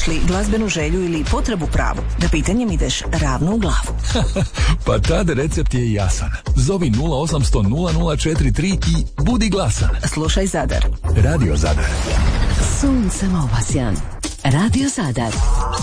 Imaš li glazbenu želju ili potrebu pravu? Da pitanjem ideš ravno u glavu. Pa tad recept je jasan. Zovi 0800 0043 i budi glasan. Slušaj Zadar. Radio Zadar. Suncem obasjan. Radio Zadar.